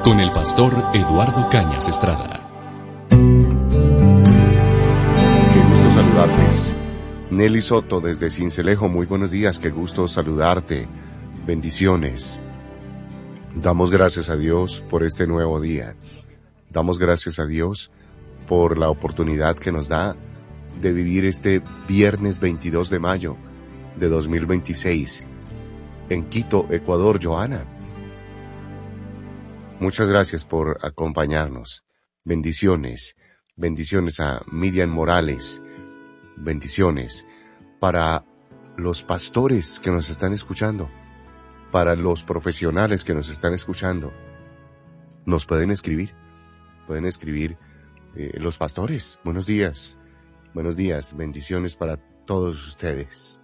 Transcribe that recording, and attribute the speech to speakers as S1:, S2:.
S1: con el pastor Eduardo Cañas Estrada.
S2: Qué gusto saludarles. Nelly Soto desde Sincelejo, muy buenos días, qué gusto saludarte. Bendiciones. Damos gracias a Dios por este nuevo día. Damos gracias a Dios por la oportunidad que nos da de vivir este viernes 22 de mayo de 2026 en Quito, Ecuador. Joana, muchas gracias por acompañarnos. Bendiciones. Bendiciones a Miriam Morales. Bendiciones para los pastores que nos están escuchando, para los profesionales que nos están escuchando. Nos pueden escribir los pastores. Buenos días, bendiciones para todos ustedes.